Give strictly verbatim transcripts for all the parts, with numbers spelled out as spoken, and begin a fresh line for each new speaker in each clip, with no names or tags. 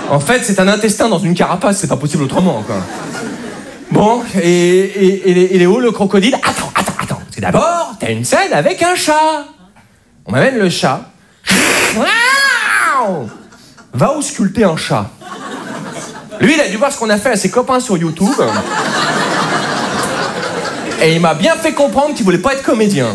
En fait, c'est un intestin dans une carapace, c'est pas possible autrement, quoi. Bon, et, et, et, il est où le crocodile? Attends, attends, attends. Parce que d'abord, t'as une scène avec un chat. On m'amène le chat. Va ausculter un chat. Lui, il a dû voir ce qu'on a fait à ses copains sur YouTube. Et il m'a bien fait comprendre qu'il voulait pas être comédien.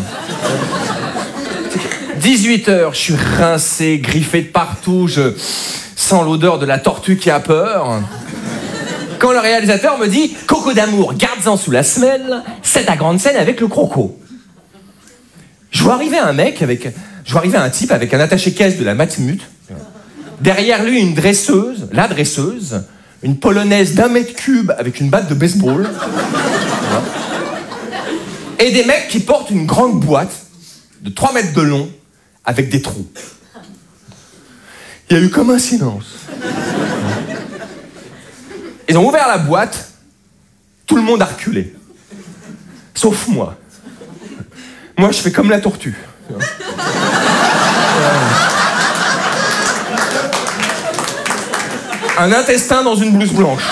dix-huit heures, je suis rincé, griffé de partout, je sens l'odeur de la tortue qui a peur. Quand le réalisateur me dit « Coco d'amour, garde-en sous la semelle, c'est ta grande scène avec le croco ». Je vois arriver un mec avec... Je vois arriver un type avec un attaché-caisse de la Matmut. Derrière lui, une dresseuse, la dresseuse, une polonaise d'un mètre cube avec une batte de baseball. Et des mecs qui portent une grande boîte de trois mètres de long avec des trous. Il y a eu comme un silence. Ils ont ouvert la boîte, tout le monde a reculé. Sauf moi. Moi, je fais comme la tortue. Un intestin dans une blouse blanche.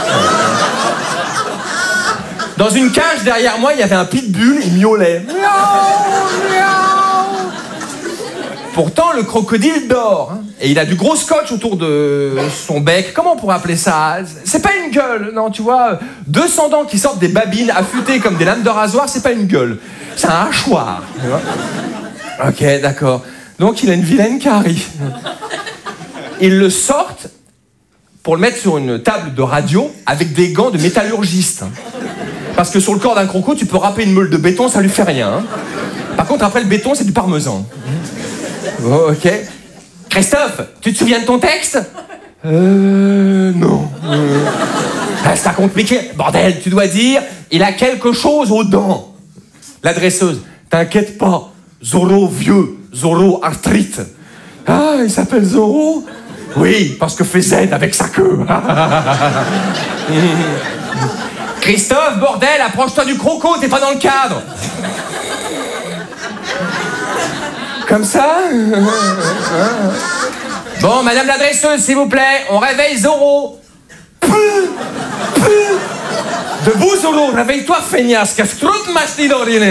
Dans une cage derrière moi, il y avait un pitbull, il miaulait. Miaou, miaou. Pourtant, le crocodile dort. Hein, et il a du gros scotch autour de son bec. Comment on pourrait appeler ça? C'est pas une gueule, non, tu vois. deux cents dents qui sortent des babines affûtées comme des lames de rasoir, c'est pas une gueule. C'est un hachoir. Tu vois. Ok, d'accord. Donc, il a une vilaine carie. Ils le sortent pour le mettre sur une table de radio avec des gants de métallurgiste. Parce que sur le corps d'un croco, tu peux râper une meule de béton, ça lui fait rien. Hein. Par contre, après le béton, c'est du parmesan. Oh, ok. Christophe, tu te souviens de ton texte? Euh... Non. Euh... Ah, c'est pas compliqué. Bordel, tu dois dire, il a quelque chose aux dents. La dresseuse, t'inquiète pas. Zorro vieux, Zorro arthrite. Ah, il s'appelle Zorro? Oui, parce que fait Z avec sa queue. Christophe, bordel, approche-toi du croco, t'es pas dans le cadre. Comme ça? Bon, madame la dresseuse, s'il vous plaît, on réveille Zorro. Debout, Zorro, réveille-toi, feignasse, casse-croûte, mastidorine.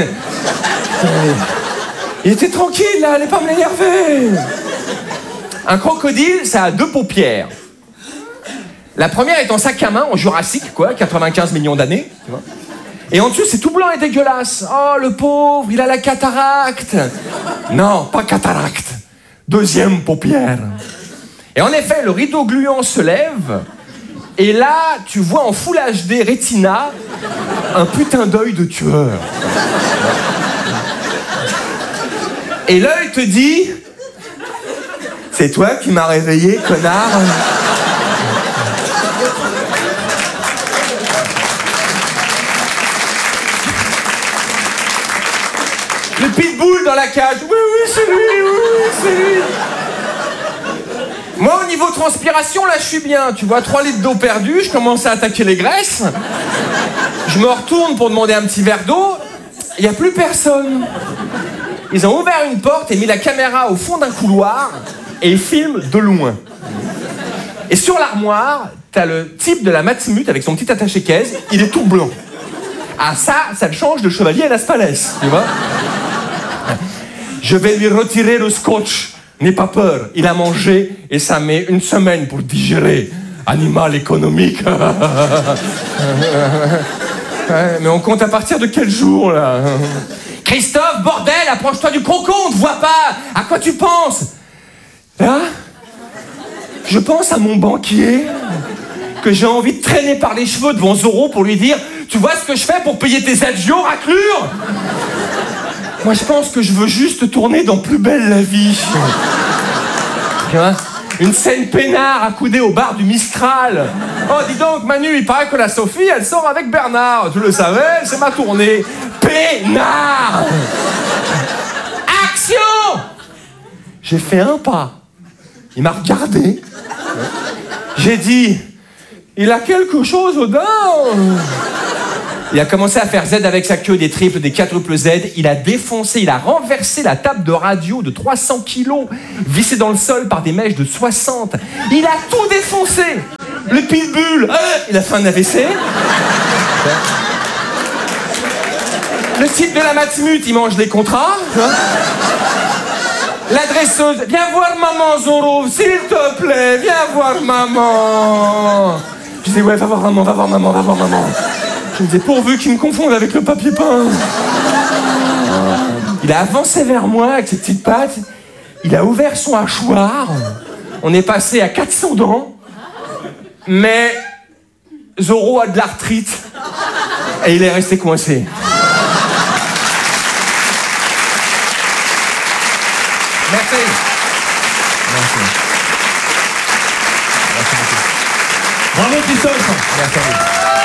Il était tranquille, là, allez pas me l'énerver. Un crocodile, ça a deux paupières. La première est en sac à main, en Jurassique, quoi, quatre-vingt-quinze millions d'années, tu vois. Et en dessous, c'est tout blanc et dégueulasse. Oh, le pauvre, il a la cataracte. Non, pas cataracte. Deuxième paupière. Et en effet, le rideau gluant se lève, et là, tu vois en full H D Retina un putain d'œil de tueur. Et l'œil te dit... C'est toi qui m'as réveillé, connard. Le pitbull dans la cage. Oui, oui, c'est lui, oui, oui, c'est lui. Moi, au niveau transpiration, là, je suis bien. Tu vois, trois litres d'eau perdue, je commence à attaquer les graisses. Je me retourne pour demander un petit verre d'eau. Il n'y a plus personne. Ils ont ouvert une porte et mis la caméra au fond d'un couloir et ils filment de loin. Et sur l'armoire, t'as le type de la Matmut avec son petit attaché-caisse, il est tout blanc. Ah ça, ça le change de chevalier à Las Palais, tu vois. Je vais lui retirer le scotch. N'aie pas peur, il a mangé et ça met une semaine pour digérer. Animal économique. Ouais, mais on compte à partir de quel jour, là? Christophe, bordel, approche-toi du croco, on te voit pas. À quoi tu penses? Là, je pense à mon banquier que j'ai envie de traîner par les cheveux devant Zorro pour lui dire « Tu vois ce que je fais pour payer tes adios, raclure ?» Moi, je pense que je veux juste tourner dans Plus belle la vie. Tu vois, une scène peinard accoudée au bar du Mistral. Oh, dis donc, Manu, il paraît que la Sophie, elle sort avec Bernard. Tu le savais, c'est ma tournée. Peinard. Action. J'ai fait un pas. Il m'a regardé. J'ai dit, il a quelque chose aux dents. Il a commencé à faire Z avec sa queue, des triples, des quadruples Z. Il a défoncé, il a renversé la table de radio de trois cents kilos, vissée dans le sol par des mèches de soixante. Il a tout défoncé. Le pitbull, ah, il a fait un A V C. Le type de la Matmut, il mange des contrats. La dresseuse, viens voir maman Zorro, s'il te plaît, viens voir maman. Je disais, ouais, va voir maman, va voir maman, va voir maman. Je me disais, pourvu qu'il me confonde avec le papier peint. Il a avancé vers moi avec ses petites pattes. Il a ouvert son hachoir. On est passé à quatre cents dents. Mais Zorro a de l'arthrite. Et il est resté coincé. Merci. Merci. Merci beaucoup.
Bravo Christophe.
Merci à vous.